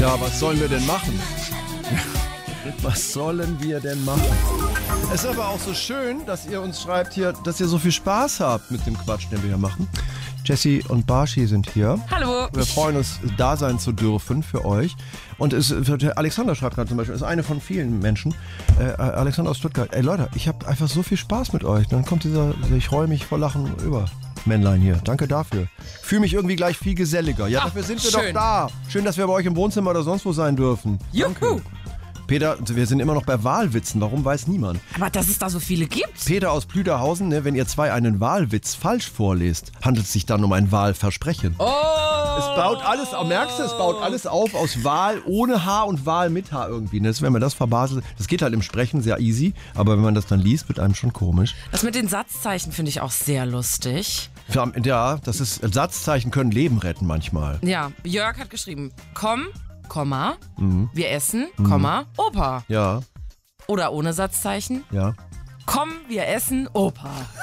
Ja, was sollen wir denn machen? Was sollen wir denn machen? Es ist aber auch so schön, dass ihr uns schreibt hier, dass ihr so viel Spaß habt mit dem Quatsch, den wir hier machen. Jessie und Barshi sind hier. Hallo. Wir freuen uns, da sein zu dürfen für euch. Und Alexander schreibt gerade zum Beispiel, ist eine von vielen Menschen. Alexander aus Stuttgart. Ey Leute, ich habe einfach so viel Spaß mit euch. Dann kommt ich heul mich vor Lachen über. Männlein hier. Danke dafür. Fühle mich irgendwie gleich viel geselliger. Ja, dafür sind wir schön. doch da. Schön, dass wir bei euch im Wohnzimmer oder sonst wo sein dürfen. Juhu. Peter, wir sind immer noch bei Wahlwitzen. Warum, weiß niemand. Aber dass es da so viele gibt. Peter aus Plüderhausen, ne, wenn ihr zwei einen Wahlwitz falsch vorlest, handelt es sich dann um ein Wahlversprechen. Oh. Es baut alles, merkst du, es baut alles auf aus Wahl ohne H und Wahl mit H irgendwie. Ne? Wenn man das verbaselt, das geht halt im Sprechen sehr easy, aber wenn man das dann liest, wird einem schon komisch. Das mit den Satzzeichen finde ich auch sehr lustig. Ja, das ist, Satzzeichen können Leben retten manchmal. Ja, Jörg hat geschrieben, komm, Komma, wir essen, Komma, Opa. Ja, Oder ohne Satzzeichen, ja. komm, wir essen, Opa.